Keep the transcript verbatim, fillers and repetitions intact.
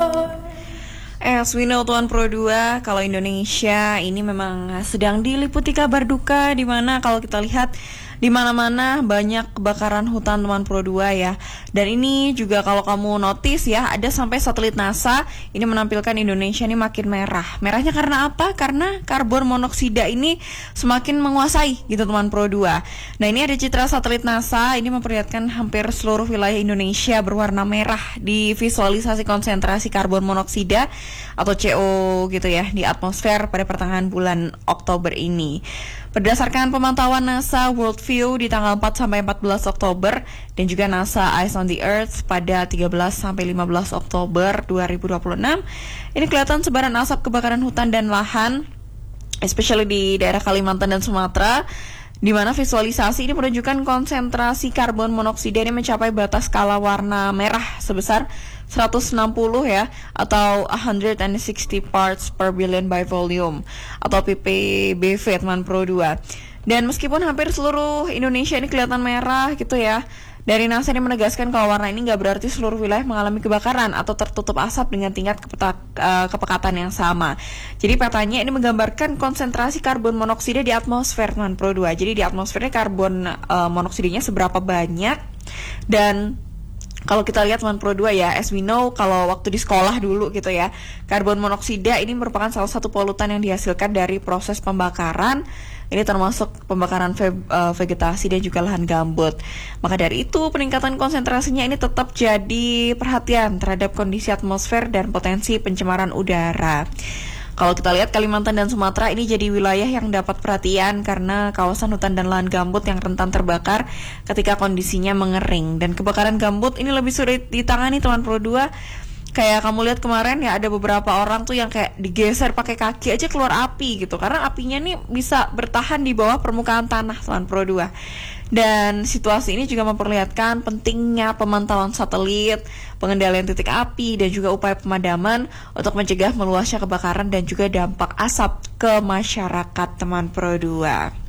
As we know Tuan Pro dua, kalau Indonesia ini memang sedang diliputi kabar duka, di mana kalau kita lihat di mana-mana banyak kebakaran hutan Tuan Pro dua ya. Dan ini juga kalau kamu notice ya, ada sampai satelit NASA ini menampilkan Indonesia ini makin merah. Merahnya karena apa? Karena karbon monoksida ini semakin menguasai gitu Tuan Pro dua. Nah, ini ada citra satelit NASA, ini memperlihatkan hampir seluruh wilayah Indonesia berwarna merah di visualisasi konsentrasi karbon monoksida atau C O gitu ya di atmosfer pada pertengahan bulan Oktober ini. Berdasarkan pemantauan NASA World View di tanggal empat sampai empat belas Oktober dan juga NASA Eyes on the Earth pada tiga belas sampai lima belas Oktober dua ribu dua puluh enam, ini kelihatan sebaran asap kebakaran hutan dan lahan, especially di daerah Kalimantan dan Sumatera, di mana visualisasi ini menunjukkan konsentrasi karbon monoksida ini mencapai batas skala warna merah sebesar seratus enam puluh ya, atau one hundred sixty parts per billion by volume atau P P B V teman Pro dua. Dan meskipun hampir seluruh Indonesia ini kelihatan merah gitu ya, dari NASA ini menegaskan kalau warna ini nggak berarti seluruh wilayah mengalami kebakaran atau tertutup asap dengan tingkat kepetak, uh, kepekatan yang sama. Jadi petanya ini menggambarkan konsentrasi karbon monoksida di atmosfer teman Pro dua. Jadi di atmosfernya karbon uh, monoksidanya seberapa banyak. Dan kalau kita lihat teman Pro dua ya, as we know kalau waktu di sekolah dulu gitu ya, karbon monoksida ini merupakan salah satu polutan yang dihasilkan dari proses pembakaran. Ini termasuk pembakaran ve- uh, vegetasi dan juga lahan gambut. Maka dari itu peningkatan konsentrasinya ini tetap jadi perhatian terhadap kondisi atmosfer dan potensi pencemaran udara. Kalau kita lihat Kalimantan dan Sumatera ini jadi wilayah yang dapat perhatian karena kawasan hutan dan lahan gambut yang rentan terbakar ketika kondisinya mengering. Dan kebakaran gambut ini lebih sulit ditangani teman Pro dua. Kayak kamu lihat kemarin ya, ada beberapa orang tuh yang kayak digeser pakai kaki aja keluar api gitu, karena apinya nih bisa bertahan di bawah permukaan tanah teman Pro dua. Dan situasi ini juga memperlihatkan pentingnya pemantauan satelit, pengendalian titik api, dan juga upaya pemadaman untuk mencegah meluasnya kebakaran dan juga dampak asap ke masyarakat teman Pro dua.